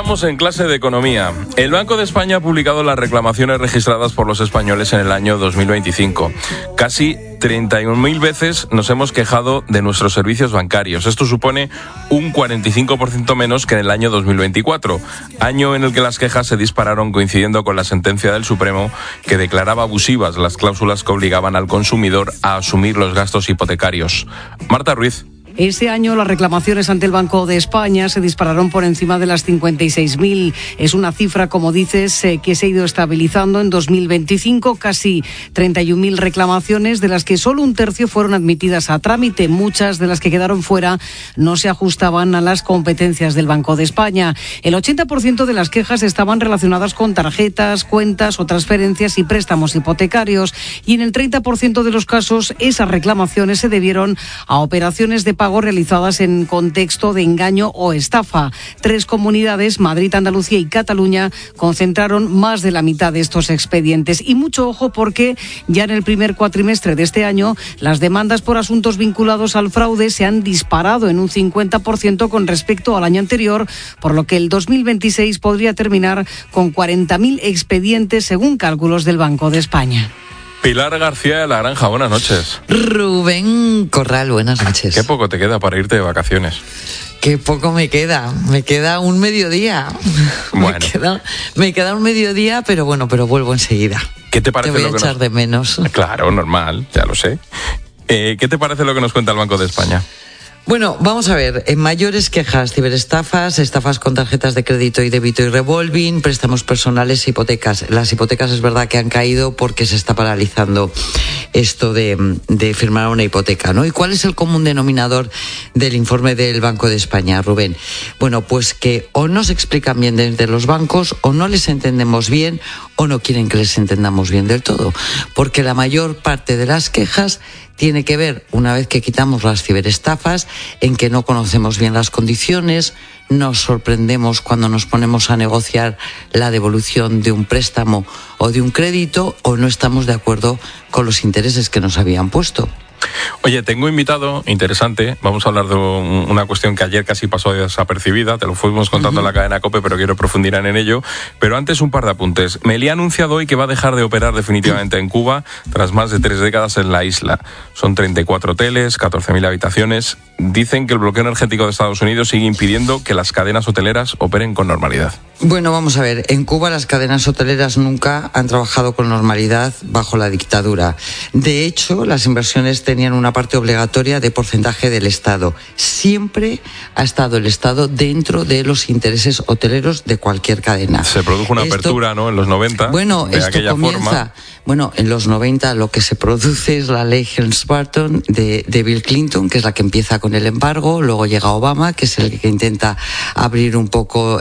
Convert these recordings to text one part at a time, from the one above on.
Estamos en clase de economía. El Banco de España ha publicado las reclamaciones registradas por los españoles en el año 2025. Casi 31.000 veces nos hemos quejado de nuestros servicios bancarios. Esto supone un 45% menos que en el año 2024, año en el que las quejas se dispararon coincidiendo con la sentencia del Supremo que declaraba abusivas las cláusulas que obligaban al consumidor a asumir los gastos hipotecarios. Marta Ruiz. Este año las reclamaciones ante el Banco de España se dispararon por encima de las 56.000. Es una cifra, como dices, que se ha ido estabilizando en 2025. Casi 31.000 reclamaciones, de las que solo un tercio fueron admitidas a trámite. Muchas de las que quedaron fuera no se ajustaban a las competencias del Banco de España. El 80% de las quejas estaban relacionadas con tarjetas, cuentas o transferencias y préstamos hipotecarios. Y en el 30% de los casos, esas reclamaciones se debieron a operaciones de pago realizadas en contexto de engaño o estafa. 3 comunidades, Madrid, Andalucía y Cataluña, concentraron más de la mitad de estos expedientes. Y mucho ojo, porque ya en el primer cuatrimestre de este año las demandas por asuntos vinculados al fraude se han disparado en un 50% con respecto al año anterior, por lo que el 2026 podría terminar con 40.000 expedientes según cálculos del Banco de España. Pilar García de la Granja, buenas noches. Rubén Corral, buenas noches. Qué poco te queda para irte de vacaciones. Qué poco me queda un mediodía. Bueno. Me queda un mediodía, pero vuelvo enseguida. ¿Qué te parece? Te voy a echar de menos. Claro, normal, ya lo sé. ¿Qué te parece lo que nos cuenta el Banco de España? Bueno, vamos a ver, en mayores quejas, ciberestafas, estafas con tarjetas de crédito y débito y revolving, préstamos personales, hipotecas. Las hipotecas es verdad que han caído porque se está paralizando esto de firmar una hipoteca, ¿no? ¿Y cuál es el común denominador del informe del Banco de España, Rubén? Bueno, pues que o no se explican bien desde los bancos, o no les entendemos bien, o no quieren que les entendamos bien del todo, porque la mayor parte de las quejas tiene que ver, una vez que quitamos las ciberestafas, en que no conocemos bien las condiciones, nos sorprendemos cuando nos ponemos a negociar la devolución de un préstamo o de un crédito, o no estamos de acuerdo con los intereses que nos habían puesto. Oye, tengo invitado interesante. Vamos a hablar de una cuestión que ayer casi pasó desapercibida. Te lo fuimos contando en la cadena COPE, pero quiero profundizar en ello. Pero antes, un par de apuntes. Meli ha anunciado hoy que va a dejar de operar definitivamente en Cuba tras más de 3 décadas en la isla. Son 34 hoteles, 14.000 habitaciones. Dicen que el bloqueo energético de Estados Unidos sigue impidiendo que las cadenas hoteleras operen con normalidad. Bueno, vamos a ver. En Cuba las cadenas hoteleras nunca han trabajado con normalidad bajo la dictadura. De hecho, las inversiones tenían una parte obligatoria de porcentaje del Estado. Siempre ha estado el Estado dentro de los intereses hoteleros de cualquier cadena. Se produjo una apertura, ¿no?, en los 90. Bueno, de esto comienza. Forma. Bueno, en los 90 lo que se produce es la ley Helms-Burton de Bill Clinton, que es la que empieza con el embargo. Luego llega Obama, que es el que intenta abrir un poco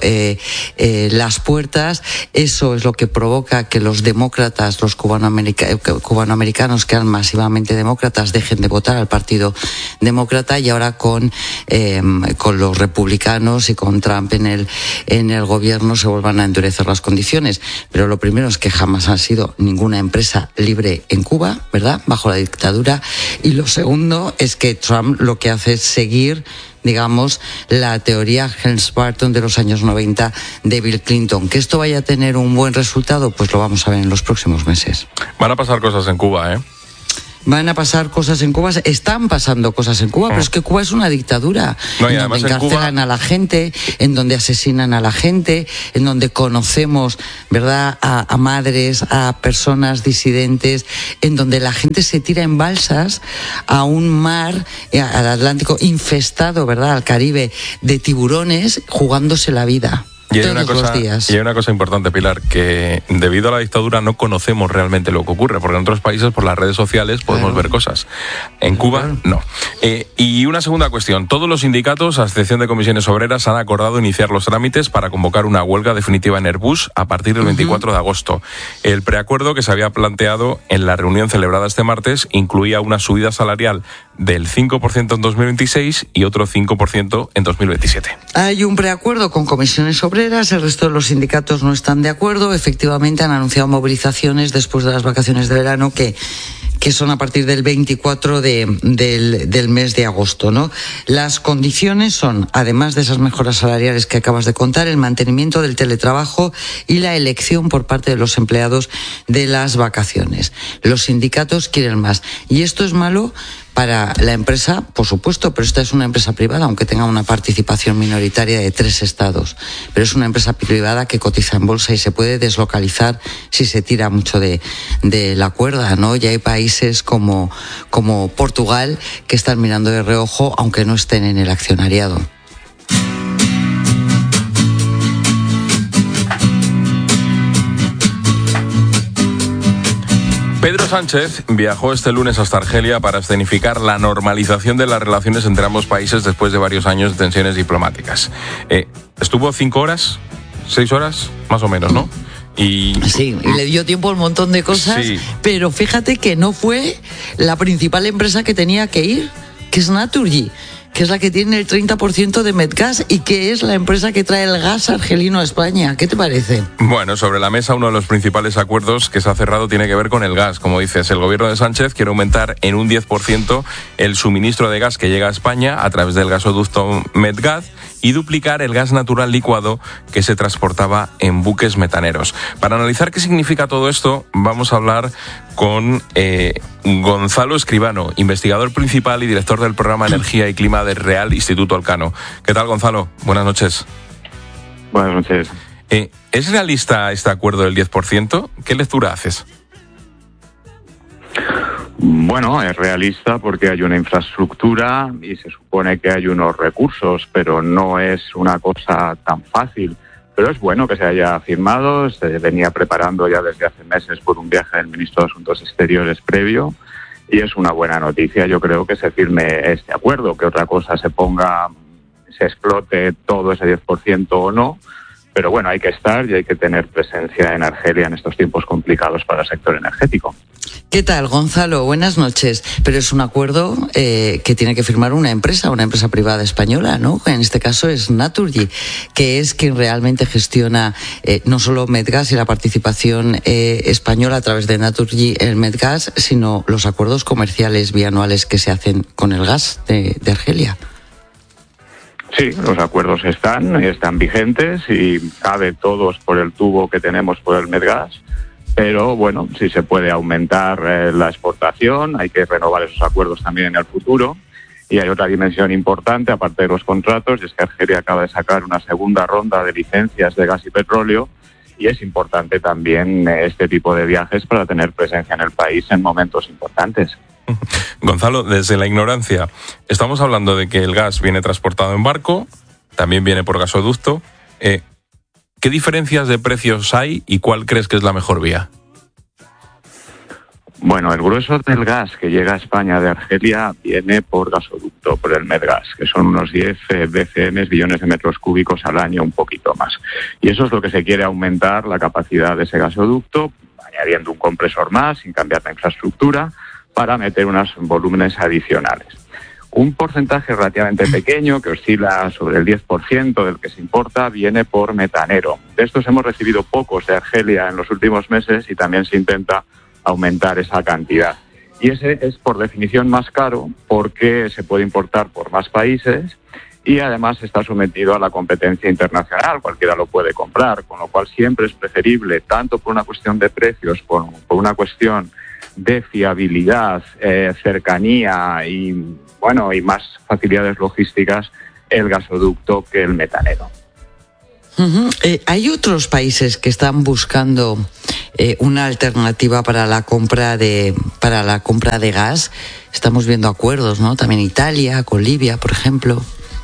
las puertas. Eso es lo que provoca que los demócratas, los cubanoamericanos, que eran masivamente demócratas, dejen de votar al Partido Demócrata, y ahora con los republicanos y con Trump en el gobierno se vuelvan a endurecer las condiciones. Pero lo primero es que jamás han sido ninguna empresa libre en Cuba, ¿verdad?, bajo la dictadura. Y lo segundo es que Trump lo que hace es seguir, digamos, la teoría Helms-Burton de los años 90 de Bill Clinton. ¿Que esto vaya a tener un buen resultado? Pues lo vamos a ver en los próximos meses. Van a pasar cosas en Cuba, ¿eh? Van a pasar cosas en Cuba, están pasando cosas en Cuba, pero es que Cuba es una dictadura, no, y en donde encarcelan a la gente, en donde asesinan a la gente, en donde conocemos, ¿verdad?, a madres, a personas disidentes, en donde la gente se tira en balsas a un mar, al Atlántico, infestado, ¿verdad?, al Caribe, de tiburones, jugándose la vida. Y hay una cosa importante, Pilar, que debido a la dictadura no conocemos realmente lo que ocurre, porque en otros países por las redes sociales podemos ver cosas. En Cuba, no. Y una segunda cuestión. Todos los sindicatos, a excepción de comisiones obreras, han acordado iniciar los trámites para convocar una huelga definitiva en Airbus a partir del 24 de agosto. El preacuerdo que se había planteado en la reunión celebrada este martes incluía una subida salarial del 5% en 2026 y otro 5% en 2027. Hay un preacuerdo con comisiones obreras, el resto de los sindicatos no están de acuerdo. Efectivamente han anunciado movilizaciones después de las vacaciones de verano que que son a partir del 24 del mes de agosto, ¿no? Las condiciones son, además de esas mejoras salariales que acabas de contar, el mantenimiento del teletrabajo y la elección por parte de los empleados de las vacaciones. Los sindicatos quieren más. Y esto es malo para la empresa, por supuesto, pero esta es una empresa privada, aunque tenga una participación minoritaria de 3 estados. Pero es una empresa privada que cotiza en bolsa y se puede deslocalizar si se tira mucho de la cuerda, ¿no? Ya hay países como Portugal que están mirando de reojo, aunque no estén en el accionariado. Pedro Sánchez viajó este lunes hasta Argelia para escenificar la normalización de las relaciones entre ambos países después de varios años de tensiones diplomáticas. Estuvo 5 horas, 6 horas, más o menos, ¿no? Sí, y le dio tiempo a un montón de cosas, sí. Pero fíjate que no fue la principal empresa que tenía que ir, que es Naturgy, que es la que tiene el 30% de Medgas y que es la empresa que trae el gas argelino a España. ¿Qué te parece? Bueno, sobre la mesa uno de los principales acuerdos que se ha cerrado tiene que ver con el gas. Como dices, el gobierno de Sánchez quiere aumentar en un 10% el suministro de gas que llega a España a través del gasoducto Medgaz y duplicar el gas natural licuado que se transportaba en buques metaneros. Para analizar qué significa todo esto, vamos a hablar con Gonzalo Escribano, investigador principal y director del programa Energía y Clima del Real Instituto Elcano. ¿Qué tal, Gonzalo? Buenas noches. Buenas noches. ¿Es realista este acuerdo del 10%? ¿Qué lectura haces? Bueno, es realista porque hay una infraestructura y se supone que hay unos recursos, pero no es una cosa tan fácil. Pero es bueno que se haya firmado, se venía preparando ya desde hace meses por un viaje del ministro de Asuntos Exteriores previo y es una buena noticia. Yo creo que se firme este acuerdo, que otra cosa se explote todo ese 10% o no. Pero bueno, hay que estar y hay que tener presencia en Argelia en estos tiempos complicados para el sector energético. ¿Qué tal, Gonzalo? Buenas noches. Pero es un acuerdo que tiene que firmar una empresa privada española, ¿no? En este caso es Naturgy, que es quien realmente gestiona no solo Medgas y la participación española a través de Naturgy en Medgas, sino los acuerdos comerciales bianuales que se hacen con el gas de Argelia. Sí, los acuerdos están vigentes y cabe todos por el tubo que tenemos por el Medgas, pero bueno, si se puede aumentar la exportación, hay que renovar esos acuerdos también en el futuro. Y hay otra dimensión importante, aparte de los contratos, y es que Argelia acaba de sacar una segunda ronda de licencias de gas y petróleo, y es importante también este tipo de viajes para tener presencia en el país en momentos importantes. Gonzalo, desde la ignorancia, estamos hablando de que el gas viene transportado en barco, también viene por gasoducto. ¿Qué diferencias de precios hay y cuál crees que es la mejor vía? Bueno, el grueso del gas que llega a España de Argelia viene por gasoducto, por el Medgas, que son unos 10 BCM, billones de metros cúbicos al año, un poquito más. Y eso es lo que se quiere aumentar, la capacidad de ese gasoducto, añadiendo un compresor más, sin cambiar la infraestructura, para meter unos volúmenes adicionales. Un porcentaje relativamente pequeño, que oscila sobre el 10% del que se importa, viene por metanero. De estos hemos recibido pocos de Argelia en los últimos meses y también se intenta aumentar esa cantidad. Y ese es por definición más caro porque se puede importar por más países y además está sometido a la competencia internacional, cualquiera lo puede comprar, con lo cual siempre es preferible, tanto por una cuestión de precios como por una cuestión de fiabilidad, cercanía y más facilidades logísticas, el gasoducto que el metanero. Hay otros países que están buscando una alternativa para la compra de gas. Estamos viendo acuerdos, ¿no? También Italia, con Libia, por ejemplo.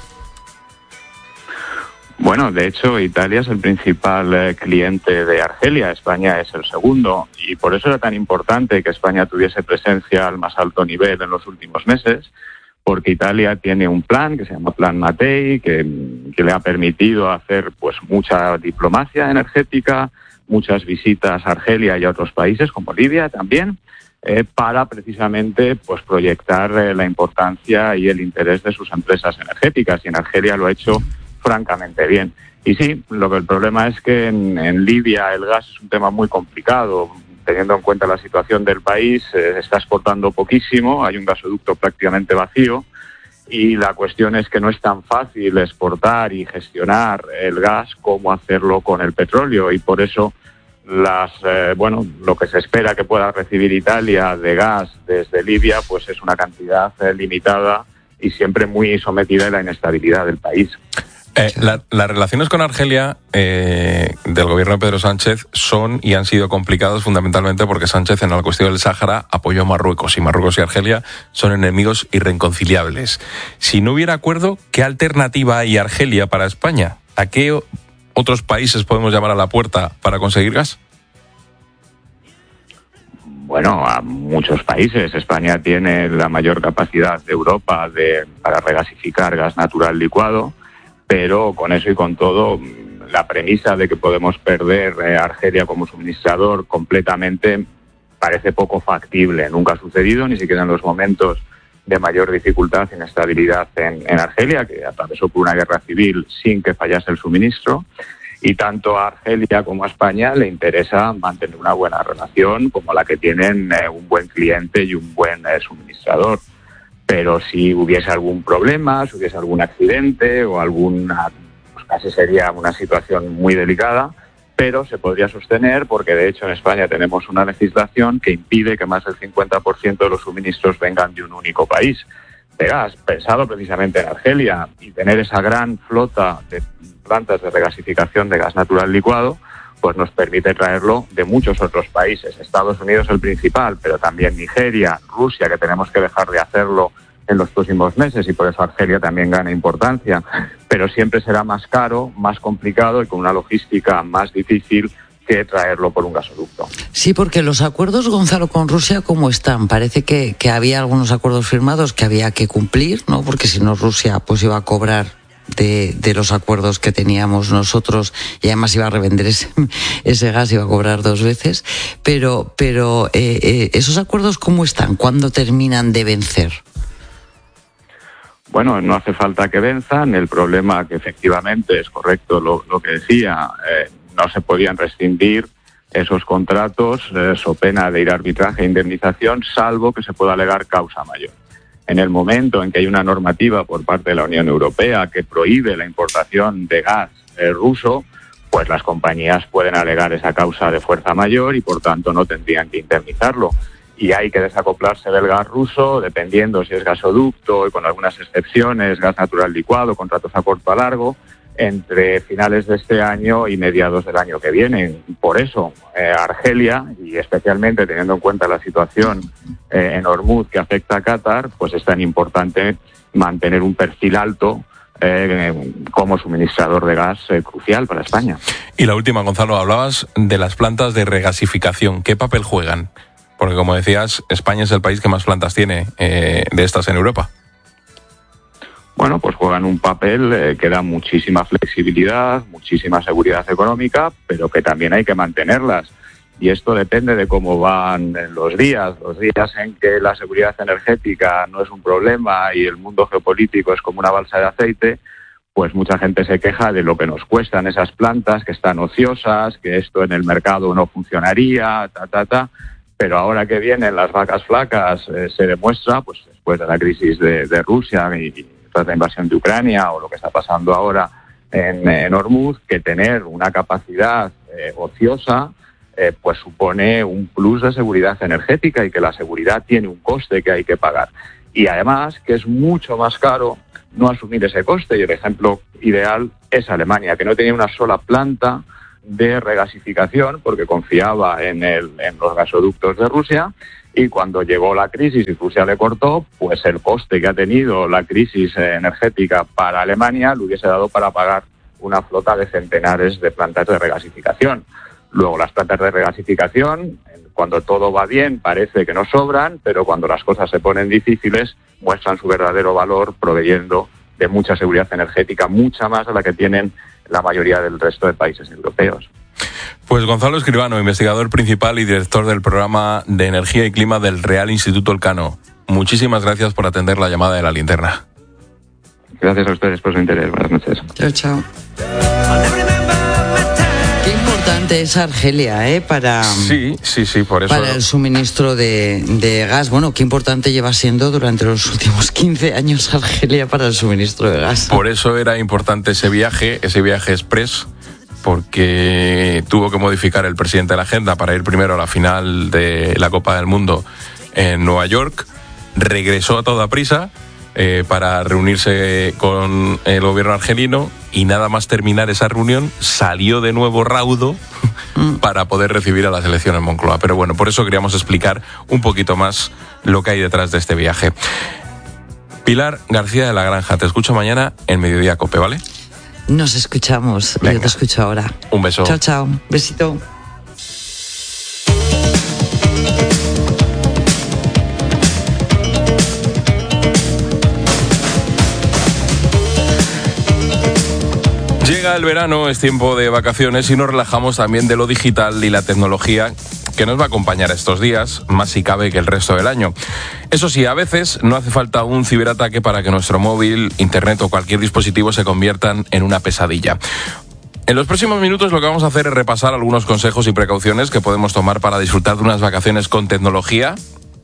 Bueno, de hecho, Italia es el principal cliente de Argelia, España es el segundo, y por eso era tan importante que España tuviese presencia al más alto nivel en los últimos meses, porque Italia tiene un plan que se llama Plan Mattei, que le ha permitido hacer pues mucha diplomacia energética, muchas visitas a Argelia y a otros países, como Libia también, para precisamente pues proyectar la importancia y el interés de sus empresas energéticas, y en Argelia lo ha hecho francamente bien. Y sí, el problema es que en Libia el gas es un tema muy complicado. teniendo en cuenta la situación del país, está exportando poquísimo, hay un gasoducto prácticamente vacío, y la cuestión es que no es tan fácil exportar y gestionar el gas como hacerlo con el petróleo, y por eso lo que se espera que pueda recibir Italia de gas desde Libia pues es una cantidad limitada y siempre muy sometida a la inestabilidad del país. Las relaciones con Argelia del gobierno de Pedro Sánchez son y han sido complicadas fundamentalmente porque Sánchez en la cuestión del Sáhara apoyó a Marruecos, y Marruecos y Argelia son enemigos irreconciliables. Si no hubiera acuerdo, ¿qué alternativa hay a Argelia para España? ¿A qué otros países podemos llamar a la puerta para conseguir gas? Bueno, a muchos países. España tiene la mayor capacidad de Europa para regasificar gas natural licuado, pero con eso y con todo, la premisa de que podemos perder Argelia como suministrador completamente parece poco factible. Nunca ha sucedido, ni siquiera en los momentos de mayor dificultad e inestabilidad en Argelia, que atravesó por una guerra civil sin que fallase el suministro. Y tanto a Argelia como a España le interesa mantener una buena relación como la que tienen un buen cliente y un buen suministrador. Pero si hubiese algún problema, si hubiese algún accidente o pues casi sería una situación muy delicada, pero se podría sostener porque de hecho en España tenemos una legislación que impide que más del 50% de los suministros vengan de un único país de gas, pensado precisamente en Argelia, y tener esa gran flota de plantas de regasificación de gas natural licuado pues nos permite traerlo de muchos otros países. Estados Unidos el principal, pero también Nigeria, Rusia, que tenemos que dejar de hacerlo en los próximos meses, y por eso Argelia también gana importancia, pero siempre será más caro, más complicado y con una logística más difícil que traerlo por un gasoducto. Sí, porque los acuerdos, Gonzalo, con Rusia, ¿cómo están? Parece que había algunos acuerdos firmados que había que cumplir, ¿no? Porque si no, Rusia pues iba a cobrar de los acuerdos que teníamos nosotros, y además iba a revender ese gas, iba a cobrar 2 veces. Pero ¿esos acuerdos cómo están? ¿Cuándo terminan de vencer? Bueno, no hace falta que venzan. El problema, que efectivamente es correcto lo que decía, no se podían rescindir esos contratos so pena de ir a arbitraje e indemnización, salvo que se pueda alegar causa mayor. En el momento en que hay una normativa por parte de la Unión Europea que prohíbe la importación de gas ruso, pues las compañías pueden alegar esa causa de fuerza mayor y por tanto no tendrían que indemnizarlo. Y hay que desacoplarse del gas ruso, dependiendo si es gasoducto y con algunas excepciones, gas natural licuado, contratos a corto a largo, entre finales de este año y mediados del año que viene. Por eso, Argelia, y especialmente teniendo en cuenta la situación en Hormuz que afecta a Qatar, pues es tan importante mantener un perfil alto como suministrador de gas crucial para España. Y la última, Gonzalo, hablabas de las plantas de regasificación. ¿Qué papel juegan? Porque, como decías, España es el país que más plantas tiene de estas en Europa. Bueno, pues juegan un papel que da muchísima flexibilidad, muchísima seguridad económica, pero que también hay que mantenerlas. Y esto depende de cómo van los días en que la seguridad energética no es un problema y el mundo geopolítico es como una balsa de aceite, pues mucha gente se queja de lo que nos cuestan esas plantas, que están ociosas, que esto en el mercado no funcionaría, Pero ahora que vienen las vacas flacas, se demuestra, pues después de la crisis de Rusia y tras la invasión de Ucrania o lo que está pasando ahora en Hormuz, que tener una capacidad ociosa pues supone un plus de seguridad energética, y que la seguridad tiene un coste que hay que pagar. Y además que es mucho más caro no asumir ese coste, y el ejemplo ideal es Alemania, que no tenía una sola planta de regasificación porque confiaba en los gasoductos de Rusia, y cuando llegó la crisis y Rusia le cortó, pues el coste que ha tenido la crisis energética para Alemania lo hubiese dado para pagar una flota de centenares de plantas de regasificación. Luego, las plantas de regasificación, cuando todo va bien, parece que no sobran, pero cuando las cosas se ponen difíciles, muestran su verdadero valor proveyendo de mucha seguridad energética, mucha más de la que tienen la mayoría del resto de países europeos. Pues Gonzalo Escribano, investigador principal y director del programa de Energía y Clima del Real Instituto Elcano. Muchísimas gracias por atender la llamada de La Linterna. Gracias a ustedes por su interés. Buenas noches. Chao, chao. Qué importante importante es Argelia, para... Sí, por eso. Para el suministro de gas. Bueno, qué importante lleva siendo durante los últimos 15 años Argelia para el suministro de gas. Por eso era importante ese viaje express, porque tuvo que modificar el presidente la agenda para ir primero a la final de la Copa del Mundo en Nueva York. Regresó a toda prisa para reunirse con el gobierno argelino y nada más terminar esa reunión salió de nuevo raudo para poder recibir a la selección en Moncloa. Pero bueno, por eso queríamos explicar un poquito más lo que hay detrás de este viaje. Pilar García de la Granja, te escucho mañana en Mediodía Cope, ¿vale? Nos escuchamos. Venga. Yo te escucho ahora. Un beso. Chao, chao. Besito. Llega el verano, es tiempo de vacaciones y nos relajamos también de lo digital y la tecnología que nos va a acompañar estos días, más si cabe que el resto del año. Eso sí, a veces no hace falta un ciberataque para que nuestro móvil, internet o cualquier dispositivo se conviertan en una pesadilla. En los próximos minutos lo que vamos a hacer es repasar algunos consejos y precauciones que podemos tomar para disfrutar de unas vacaciones con tecnología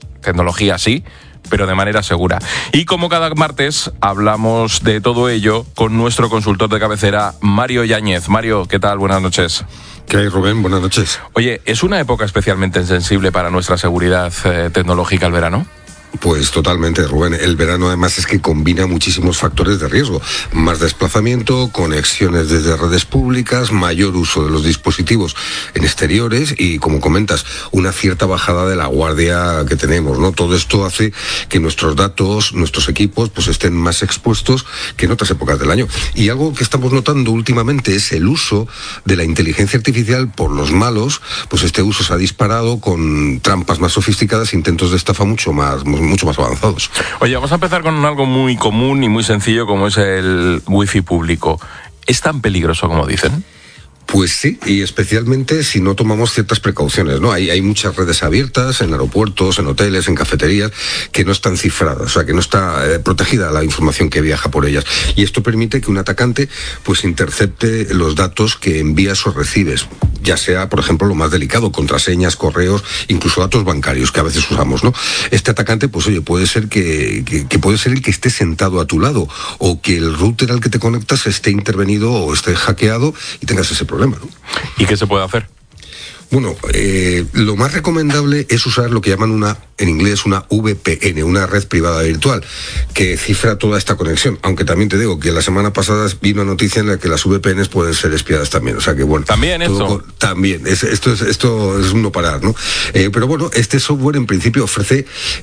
sí, pero de manera segura. Y como cada martes, hablamos de todo ello con nuestro consultor de cabecera, Mario Yáñez. Mario, ¿qué tal? Buenas noches. ¿Qué hay, Rubén? Buenas noches. Oye, ¿es una época especialmente sensible para nuestra seguridad tecnológica el verano? Pues totalmente, Rubén. El verano además es que combina muchísimos factores de riesgo. Más desplazamiento, conexiones desde redes públicas, mayor uso de los dispositivos en exteriores y, como comentas, una cierta bajada de la guardia que tenemos, ¿no? Todo esto hace que nuestros datos, nuestros equipos, pues estén más expuestos que en otras épocas del año. Y algo que estamos notando últimamente es el uso de la inteligencia artificial por los malos. Pues este uso se ha disparado con trampas más sofisticadas, intentos de estafa mucho más avanzados. Oye, vamos a empezar con algo muy común y muy sencillo como es el wifi público. ¿Es tan peligroso como dicen? Pues sí, y especialmente si no tomamos ciertas precauciones, ¿no? Hay muchas redes abiertas en aeropuertos, en hoteles, en cafeterías, que no están cifradas, o sea, que no está protegida la información que viaja por ellas. Y esto permite que un atacante, pues, intercepte los datos que envías o recibes, ya sea, por ejemplo, lo más delicado, contraseñas, correos, incluso datos bancarios que a veces usamos, ¿no? Este atacante, pues, oye, puede ser que puede ser el que esté sentado a tu lado, o que el router al que te conectas esté intervenido o esté hackeado y tengas ese problema. ¿Y qué se puede hacer? Bueno, lo más recomendable es usar lo que llaman en inglés una VPN, una red privada virtual, que cifra toda esta conexión. Aunque también te digo que la semana pasada vi una noticia en la que las VPNs pueden ser espiadas también. O sea que bueno. También eso. También. Esto es un no parar, ¿no? Pero bueno, este software en principio ofrece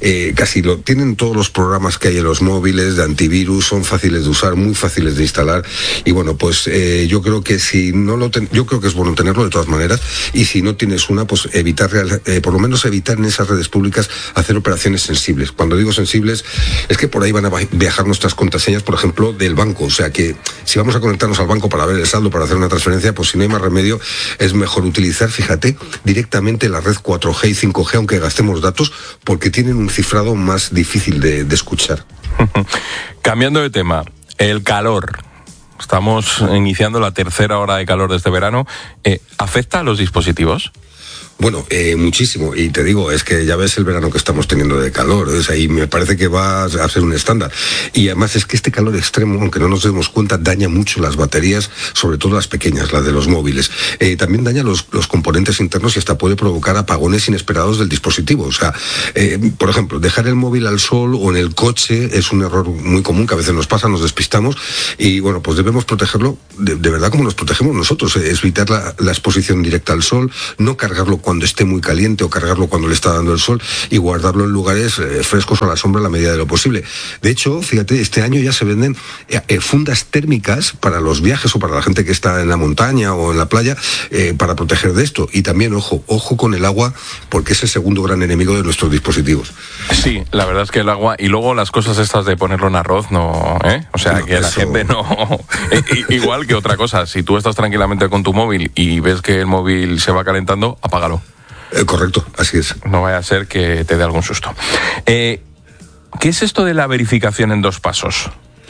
tienen todos los programas que hay en los móviles de antivirus, son fáciles de usar, muy fáciles de instalar. Y bueno, pues yo creo que yo creo que es bueno tenerlo de todas maneras. Y si no tienes una, pues por lo menos evitar en esas redes públicas hacer operaciones sensibles. Cuando digo sensibles, es que por ahí van a viajar nuestras contraseñas, por ejemplo, del banco. O sea que si vamos a conectarnos al banco para ver el saldo, para hacer una transferencia, pues si no hay más remedio, es mejor utilizar, fíjate, directamente la red 4G y 5G, aunque gastemos datos, porque tienen un cifrado más difícil de escuchar. Cambiando de tema, el calor. Estamos iniciando la tercera hora de calor de este verano. ¿Afecta a los dispositivos? Bueno, muchísimo, y te digo, es que ya ves el verano que estamos teniendo de calor, y me parece que va a ser un estándar. Y además es que este calor extremo, aunque no nos demos cuenta, daña mucho las baterías, sobre todo las pequeñas, las de los móviles. También daña los componentes internos y hasta puede provocar apagones inesperados del dispositivo. O sea, por ejemplo, dejar el móvil al sol o en el coche es un error muy común que a veces nos pasa, nos despistamos, y bueno, pues debemos protegerlo de verdad como nos protegemos nosotros, evitar la exposición directa al sol, no cargarlo cuando esté muy caliente o cargarlo cuando le está dando el sol y guardarlo en lugares frescos o a la sombra en la medida de lo posible. De hecho, fíjate, este año ya se venden fundas térmicas para los viajes o para la gente que está en la montaña o en la playa para proteger de esto. Y también, ojo con el agua, porque es el segundo gran enemigo de nuestros dispositivos. Sí, la verdad es que el agua, y luego las cosas estas de ponerlo en arroz, no, o sea, no, que la gente no... Igual que otra cosa, si tú estás tranquilamente con tu móvil y ves que el móvil se va calentando, apágalo. Correcto, así es. No vaya a ser que te dé algún susto. ¿Qué es esto de la verificación en 2 pasos?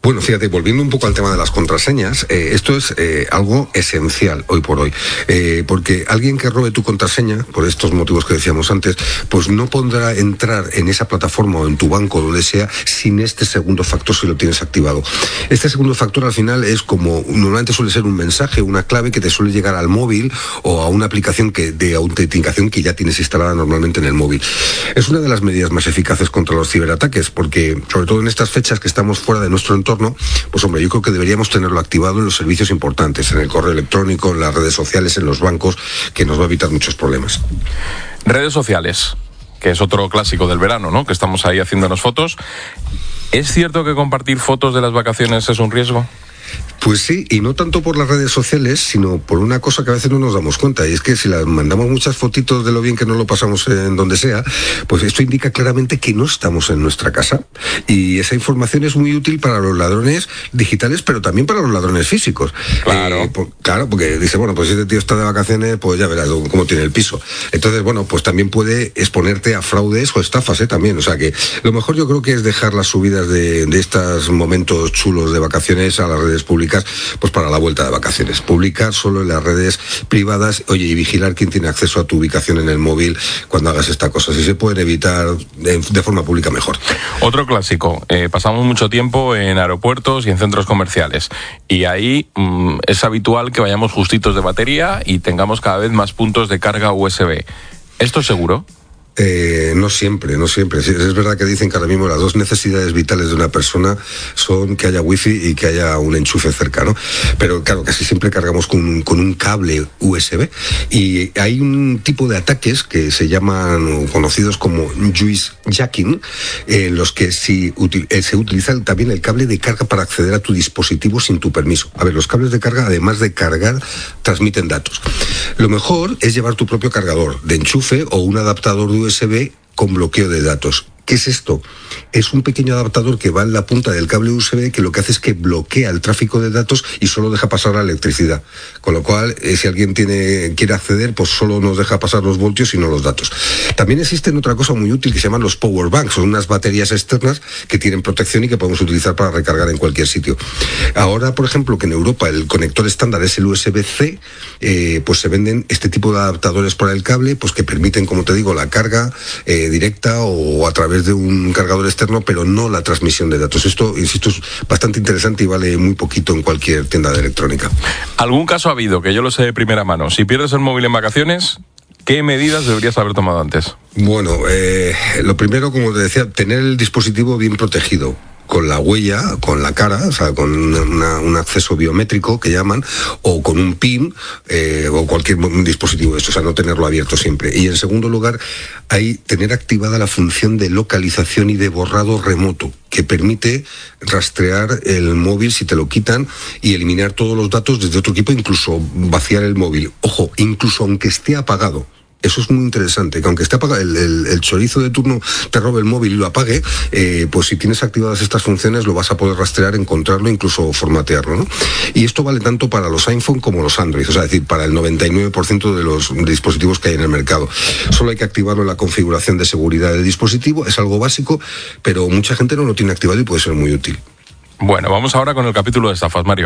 Bueno, fíjate, volviendo un poco al tema de las contraseñas, esto es algo esencial hoy por hoy, porque alguien que robe tu contraseña, por estos motivos que decíamos antes, pues no podrá entrar en esa plataforma o en tu banco, donde sea, sin este segundo factor si lo tienes activado. Este segundo factor al final es como, normalmente suele ser un mensaje, una clave que te suele llegar al móvil o a una aplicación de autenticación que ya tienes instalada normalmente en el móvil. Es una de las medidas más eficaces contra los ciberataques, porque sobre todo en estas fechas que estamos fuera de nuestro entorno, pues hombre, yo creo que deberíamos tenerlo activado en los servicios importantes, en el correo electrónico, en las redes sociales, en los bancos, que nos va a evitar muchos problemas. Redes sociales, que es otro clásico del verano, ¿no? Que estamos ahí haciéndonos fotos. ¿Es cierto que compartir fotos de las vacaciones es un riesgo? Pues sí, y no tanto por las redes sociales, sino por una cosa que a veces no nos damos cuenta, y es que si las mandamos muchas fotitos de lo bien que nos lo pasamos en donde sea, pues esto indica claramente que no estamos en nuestra casa. Y esa información es muy útil para los ladrones digitales, pero también para los ladrones físicos. Claro. Claro, porque dice, bueno, pues si este tío está de vacaciones, pues ya verás cómo tiene el piso. Entonces, bueno, pues también puede exponerte a fraudes o estafas, también. O sea que lo mejor yo creo que es dejar las subidas de estos momentos chulos de vacaciones a las redes públicas, pues para la vuelta de vacaciones. Publicar solo en las redes privadas, oye, y vigilar quién tiene acceso a tu ubicación en el móvil cuando hagas esta cosa. Si se pueden evitar de forma pública, mejor. Otro clásico, pasamos mucho tiempo en aeropuertos y en centros comerciales, y ahí es habitual que vayamos justitos de batería y tengamos cada vez más puntos de carga USB. ¿Esto es seguro? No siempre. Es verdad que dicen que ahora mismo las dos necesidades vitales de una persona son que haya wifi y que haya un enchufe cerca, ¿no? Pero claro, casi siempre cargamos con un cable USB, y hay un tipo de ataques que se llaman, conocidos como juicejacking, en los que se utiliza también el cable de carga para acceder a tu dispositivo sin tu permiso. A ver, los cables de carga, además de cargar, transmiten datos. Lo mejor es llevar tu propio cargador de enchufe o un adaptador de USB con bloqueo de datos. ¿Qué es esto? Es un pequeño adaptador que va en la punta del cable USB, que lo que hace es que bloquea el tráfico de datos y solo deja pasar la electricidad. Con lo cual, si alguien quiere acceder, pues solo nos deja pasar los voltios y no los datos. También existen otra cosa muy útil que se llaman los power banks, son unas baterías externas que tienen protección y que podemos utilizar para recargar en cualquier sitio. Ahora, por ejemplo, que en Europa el conector estándar es el USB-C, pues se venden este tipo de adaptadores para el cable, pues que permiten, como te digo, la carga directa o a través de un cargador externo, pero no la transmisión de datos. Esto, insisto, es bastante interesante y vale muy poquito en cualquier tienda de electrónica. ¿Algún caso ha habido, que yo lo sé de primera mano? Si pierdes el móvil en vacaciones, ¿qué medidas deberías haber tomado antes? Bueno, lo primero, como te decía, tener el dispositivo bien protegido, con la huella, con la cara, o sea, con un acceso biométrico que llaman, o con un PIN, o cualquier dispositivo de esto, o sea, no tenerlo abierto siempre. Y en segundo lugar, tener activada la función de localización y de borrado remoto, que permite rastrear el móvil si te lo quitan y eliminar todos los datos desde otro equipo, incluso vaciar el móvil. Ojo, incluso aunque esté apagado. Eso es muy interesante, que aunque esté apagado, el chorizo de turno te robe el móvil y lo apague, pues si tienes activadas estas funciones lo vas a poder rastrear, encontrarlo, incluso formatearlo, ¿no? Y esto vale tanto para los iPhone como los Android, o sea, es decir, para el 99% de los dispositivos que hay en el mercado. Solo hay que activarlo en la configuración de seguridad del dispositivo, es algo básico, pero mucha gente no lo tiene activado y puede ser muy útil. Bueno, vamos ahora con el capítulo de estafas, Mario.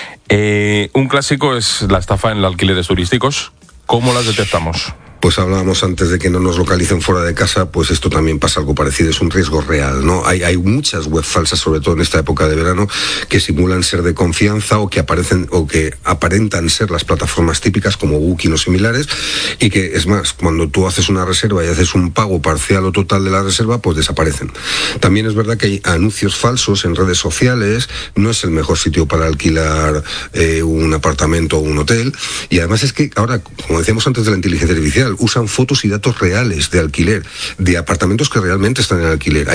Un clásico es la estafa en alquileres turísticos. ¿Cómo las detectamos? Pues hablábamos antes de que no nos localicen fuera de casa, pues esto también pasa algo parecido, es un riesgo real, ¿no? Hay muchas webs falsas, sobre todo en esta época de verano, que simulan ser de confianza o que aparentan ser las plataformas típicas como Booking o similares, y que, es más, cuando tú haces una reserva y haces un pago parcial o total de la reserva, pues desaparecen. También es verdad que hay anuncios falsos en redes sociales, no es el mejor sitio para alquilar un apartamento o un hotel, y además es que ahora, como decíamos antes de la inteligencia artificial, usan fotos y datos reales de alquiler, de apartamentos que realmente están en alquiler.